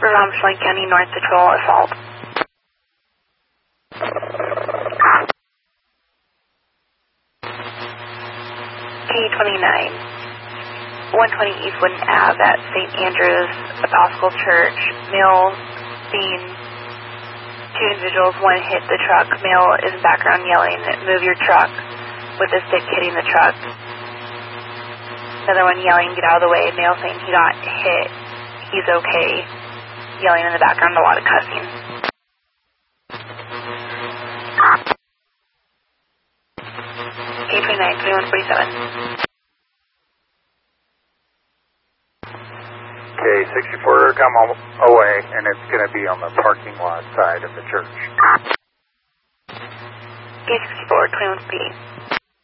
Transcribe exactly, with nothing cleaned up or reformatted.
Palm Springs County North Patrol, assault. K twenty-nine, one twenty East Wooden Ave at Saint Andrew's Episcopal Church. Male seen two individuals. One hit the truck. Male is in background yelling, "Move your truck," with a stick hitting the truck. Another one yelling, "Get out of the way." Male saying he got hit. He's okay. Yelling in the background, a lot of cussing. K twenty-nine, twenty-one forty-seven. Okay, sixty-four, come away, and it's going to be on the parking lot side of the church. K sixty-four, twenty-one forty-eight.